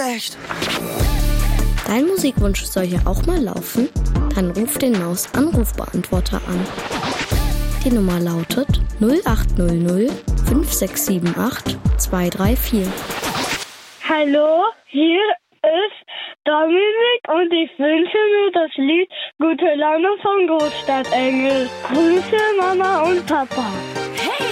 schlecht. Dein Musikwunsch soll hier auch mal laufen? Dann ruf den Maus-Anrufbeantworter an. Die Nummer lautet 0800 5678 234. Hallo, hier ist Dominik und ich wünsche mir das Lied Gute Laune von Großstadtengel. Grüße Mama und Papa.